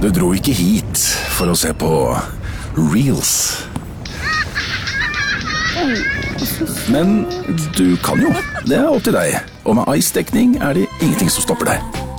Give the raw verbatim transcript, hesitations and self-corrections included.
Du dro ikke hit for å se på Reels. Men du kan jo. Det er opp til deg. Og med ice-dekning er det ingenting som stopper deg.